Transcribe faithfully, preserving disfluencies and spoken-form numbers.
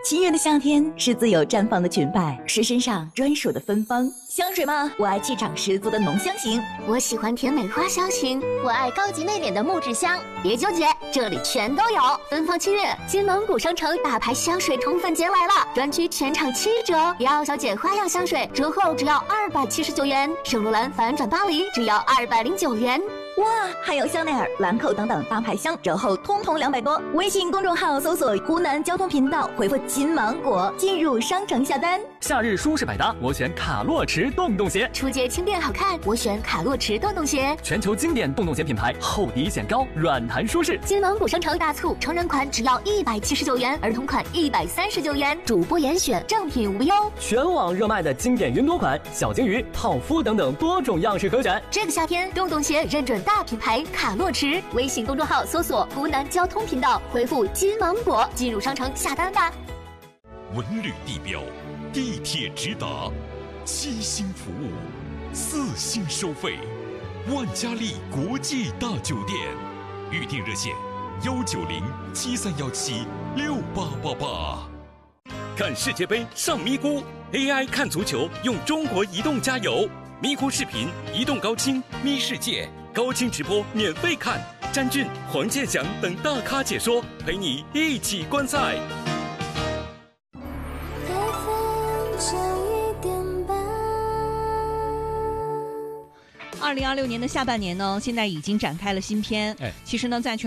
七月的夏天是自由绽放的裙摆，是身上专属的芬芳。香水吗？我爱气场十足的浓香型。 我喜欢甜美花香型。 我爱高级内敛的木质香。 别纠结，这里全都有。芬芳七月，金芒古商城大牌香水宠粉节来了，专区全场七折。迪奥小姐花样香水折后只要二百七十九元，圣罗兰反转巴黎只要二百零九元。 哇，还有香奈儿、兰蔻等等大牌香，折后通通两百多。微信公众号搜索湖南交通频道，回复金芒果进入商城下单。 夏日舒适百搭，我选卡洛驰洞洞鞋。 初阶轻便好看，我选卡洛驰洞洞鞋。 全球经典洞洞鞋品牌，厚底显高，软弹舒适。 金芒古商城大促，成人款只要一百七十九元，儿童款一百三十九元，主播严选，正品无忧。 全网热卖的经典云朵款、小金鱼、泡芙等等多种样式可选。 这个夏天，洞洞鞋认准大品牌卡洛驰。微信公众号搜索湖南交通频道，回复金芒果进入商城下单吧。 文旅地标，地铁直达，七星服务，四星收费，万家丽国际大酒店，预订热线幺九零七三幺七六八八八。 看世界杯上咪咕 ，A I 看足球用中国移动加油，咪咕视频、移动高清、咪世界高清直播免费看，詹俊、黄健翔等大咖解说，陪你一起观赛。 二零二六年的下半年呢，现在已经展开了新篇。哎，其实呢，在全